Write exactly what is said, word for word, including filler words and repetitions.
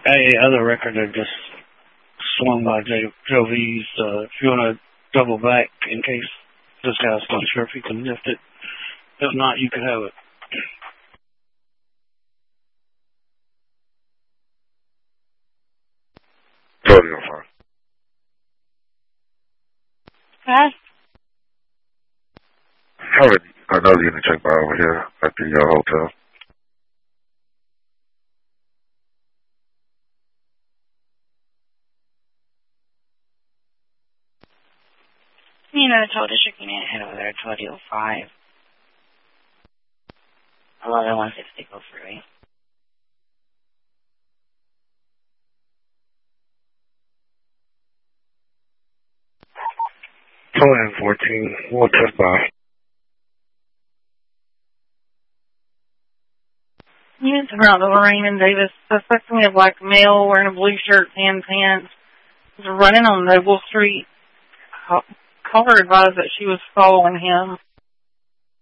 A other record that just swung by J- Joe V's. Uh, if you want to double back in case this guy's not sure if he can lift it. If not, you can have it. Totally fine. Huh? How did another unit check by over here at the uh, hotel? You know, the total district unit head over there, twelve oh five. eleven one sixty go free. Plan fourteen, one test by. Units around the Lorraine and Davis, suspecting of black male wearing a blue shirt and pants, was running on Noble Street. Caller advised that she was following him.